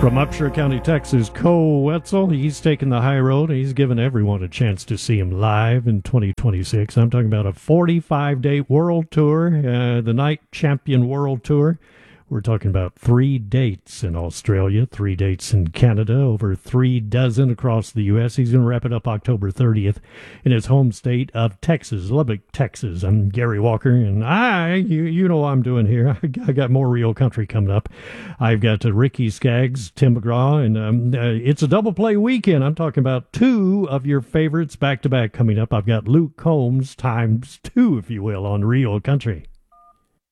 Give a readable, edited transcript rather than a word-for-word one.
From Upshur County, Texas, Cole Wetzel, he's taking the high road. He's given everyone a chance to see him live in 2026. I'm talking about a 45-day world tour, the Night Champion World Tour. We're talking about 3 dates in Australia, 3 dates in Canada, over 3 dozen across the U.S. He's going to wrap it up October 30th in his home state of Texas, Lubbock, Texas. I'm Gary Walker, and you know what I'm doing here. I got more real country coming up. I've got Ricky Skaggs, Tim McGraw, and it's a double play weekend. I'm talking about 2 of your favorites back-to-back coming up. I've got Luke Combs times 2, if you will, on Real Country.